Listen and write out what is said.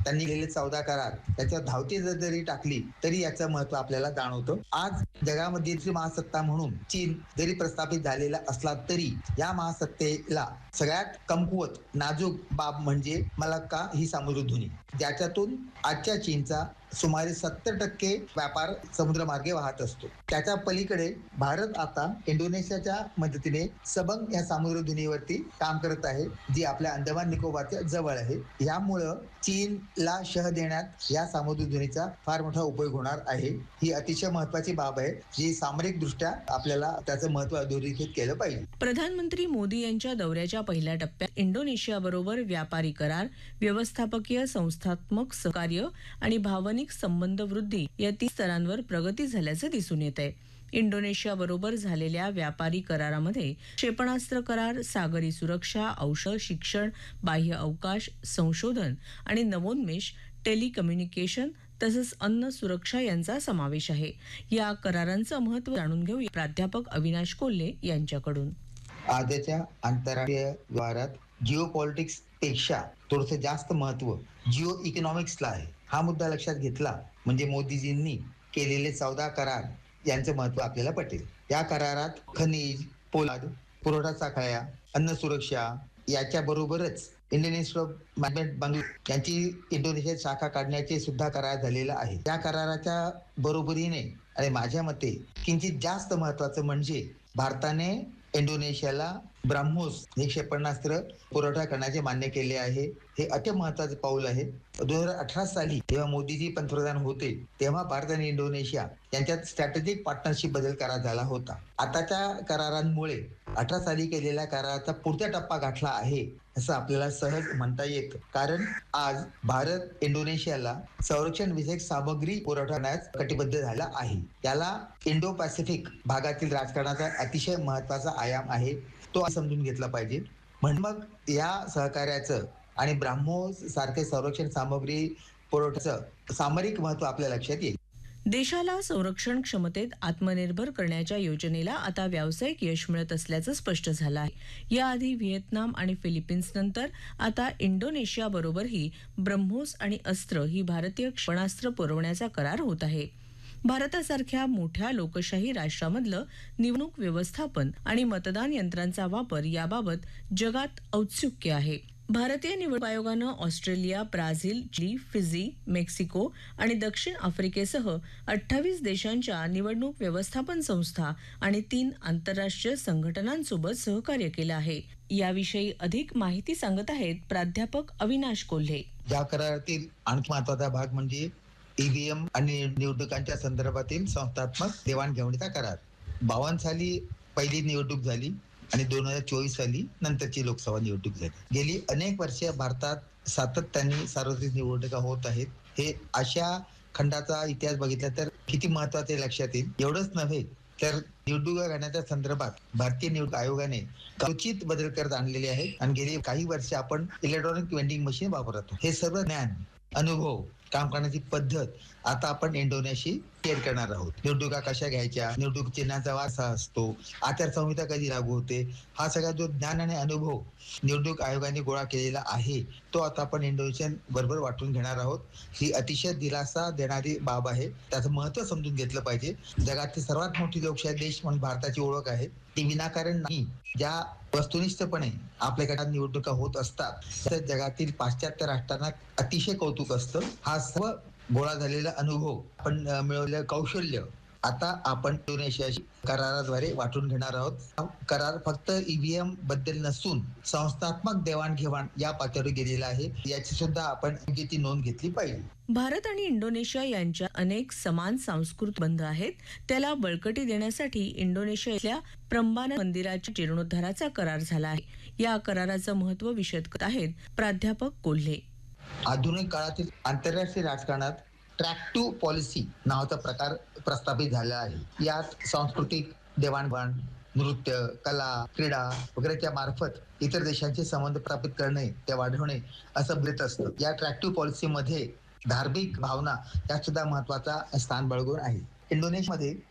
त्यांनी केलेले 14 करार त्याच्यावर धावती जरी टाकली तरी याचं महत्व आपल्याला जाणवतं. आज जगामध्ये महासत्ता म्हणून चीन जरी प्रस्थापित झालेला असला तरी या महासत्तेला सगळ्यात कमकुवत नाजूक बाब म्हणजे मलक्का ही समुद्रधुनी, ज्याच्यातून आजच्या चीनचा सुमारे 70% व्यापार समुद्रमार्गे वाहत असतो. त्याच्या पलीकडे भारत आता इंडोनेशियाच्या मदतीने सबंग या समुद्रधुनीवरती काम करत आहे, जी आपल्या अंदमान निकोबारच्या जवळ आहे. यामुळं चीनला शह देण्यात या समुद्रधुनीचा फार मोठा उपयोग होणार आहे. ही अतिशय महत्वाची बाब आहे, जी सामरिक दृष्ट्या आपल्याला त्याचं महत्व अधोरेखित केलं पाहिजे. प्रधानमंत्री मोदी यांच्या दौऱ्याच्या पहिल्या टप्प्यात इंडोनेशियाबरोबर व्यापारी करार, व्यवस्थापकीय संस्थात्मक सहकार्य आणि भावनिक संबंध वृद्धी या 3 स्तरांवर प्रगती झाल्याचं दिसून येत आहे. इंडोनेशियाबरोबर झालेल्या व्यापारी करारामध्ये क्षेपणास्त्र करार, सागरी सुरक्षा, औषध, शिक्षण, बाह्य अवकाश, संशोधन आणि नवोन्मेष, टेलिकम्युनिकेशन तसंच अन्न सुरक्षा यांचा समावेश आहे. या करारांचं महत्व जाणून घेऊ प्राध्यापक अविनाश कोल्हे यांच्याकडून. आजच्या आंतरराष्ट्रीय व्यवहारात जिओ पॉलिटिक्स पेक्षा थोडंसं जास्त महत्व जिओ इकॉनॉमिक्सला आहे. हा मुद्दा लक्षात घेतला म्हणजे मोदीजींनी केलेले 14 करार यांचं महत्व आपल्याला पटेल. या करारात खनिज, पोलाद, पुरवठा साखळ्या, अन्न सुरक्षा याच्या बरोबरच इंडोनेशिया मॅनेजमेंट बंगलोर यांची इंडोनेशियात शाखा काढण्याचे सुद्धा करार झालेला आहे. या कराराच्या बरोबरीने आणि माझ्या मते किंचित जास्त महत्वाचं म्हणजे भारताने इंडोनेशियाला ब्राह्मोस हे क्षेपणास्त्र पुरवठा करण्याचे मान्य केले आहे. हे अति महत्वाचे पाऊल आहे. 2018 साली जेव्हा मोदीजी पंतप्रधान होते तेव्हा भारत आणि इंडोनेशिया यांच्यात स्ट्रॅटेजिक पार्टनरशिप बद्दल करार झाला होता. आताच्या करारांमुळे 18 साली केलेल्या कराराचा पुढचा टप्पा गाठला आहे असं आपल्याला सहज म्हणता येतं. कारण आज भारत इंडोनेशियाला संरक्षण विषयक सामग्री पुरवठा करण्यास कटिबद्ध झाला आहे. याला इंडो पॅसिफिक भागातील राजकारणाचा अतिशय महत्वाचा आयाम आहे, तो समजून घेतला पाहिजे. म्हणजे मग या सहकार्याचं आणि ब्राह्मोस सारखे संरक्षण सामग्री पुरवठ्याचं सामरिक महत्व आपल्या लक्षात येईल. देशाला संरक्षण क्षमतेत आत्मनिर्भर करण्याच्या योजनेला आता व्यावसायिक यश मिळत असल्याचं स्पष्ट झालं आहे. याआधी व्हिएतनाम आणि फिलिपिन्स नंतर आता इंडोनेशियाबरोबरही ब्रह्मोस आणि अस्त्र ही भारतीय क्षेपणास्त्र पुरवण्याचा करार होत आहे. भारतासारख्या मोठ्या लोकशाही राष्ट्रामधलं निवडणूक व्यवस्थापन आणि मतदान यंत्रांचा वापर याबाबत जगात औत्सुक्य आहे. भारतीय निवडणूक आयोगानं Australia, Brazil, chilli, Fiji, Mexico आणि दक्षिण आफ्रिकेसह 28 देशांच्या निवडणूक व्यवस्थापन संस्था आणि 3 आंतरराष्ट्रीय संघटनांसोबत सहकार्य केलं आहे. याविषयी अधिक माहिती सांगत आहेत प्राध्यापक अविनाश कोल्हे. या करारातील आणखी महत्वाचा भाग म्हणजे ईव्हीएम आणि निवडणुकांच्या संदर्भातील संस्थात्मक देवाणघेवाणीचा करार. 52 साली पहिली निवडणूक झाली आणि 2024 साली नंतरची लोकसभा निवडणूक झाली. गेली अनेक वर्षे भारतात सातत्याने सार्वत्रिक निवडणुका होत आहेत. हे अशा खंडाचा इतिहास बघितला तर किती महत्वाचे लक्षात येईल. एवढंच नव्हे तर निवडणुका घेण्याच्या संदर्भात भारतीय निवडणूक आयोगाने क्वचित बदल करत आणलेले आहेत आणि गेली काही वर्ष आपण इलेक्ट्रॉनिक वेंडिंग मशीन वापरतो. हे सर्व ज्ञान, अनुभव, काम करण्याची पद्धत आता आपण इंडोनेशिया शेअर करणार आहोत. निवडणुका कशा घ्यायच्या, निवडणूक चिन्हाचा वास असतो, आचारसंहिता कधी लागू होते, हा सगळा जो ज्ञान आणि अनुभव निवडणूक आयोगाने गोळा केलेला आहे तो आता आपण इंडोनेशिया बरोबर वाटून घेणार आहोत. ही अतिशय दिलासा देणारी बाब आहे. त्याचं महत्व समजून घेतलं पाहिजे. जगातील सर्वात मोठी लोकशाही देश म्हणून भारताची ओळख आहे, ती विनाकारण नाही. ज्या वस्तुनिष्ठपणे आपल्याकडे निवडणुका होत असतात तर जगातील पाश्चात्य राष्ट्रांना अतिशय कौतुक असतं. हा सर्व गोळा झालेला अनुभव, आपण मिळवलेलं कौशल्य आता आपण इंडोनेशियाशी कराराद्वारे वाटून घेणार आहोत. करार फक्त ईव्हीएम बद्दल नसून संस्थात्मक देवाणघेवाण या पातळीवर गेलेला आहे. याची सुद्धा आपण ती नोंद घेतली पाहिजे. भारत आणि इंडोनेशिया यांच्या अनेक समान सांस्कृतिक बंध आहेत. त्याला बळकटी देण्यासाठी इंडोनेशियातल्या प्रंबाना मंदिराच्या जीर्णोद्धाराचा करार झाला आहे. या कराराचं महत्व विशद करत आहेत प्राध्यापक कोल्हे. आधुनिक काळातील आंतरराष्ट्रीय राजकारणात ट्रॅक टू पॉलिसी नावाचा प्रकार प्रस्थापित झाला आहे. यात सांस्कृतिक देवाणघेवाण, नृत्य, कला, क्रीडा वगैरेच्या मार्फत इतर देशांचे संबंध प्रस्थापित करणे, ते वाढवणे असं ब्रीत असतं. या ट्रॅक टू पॉलिसीमध्ये धार्मिक भावना या सुद्धा महत्वाचा स्थान बाळगून आहे. इंडोनेशियामध्ये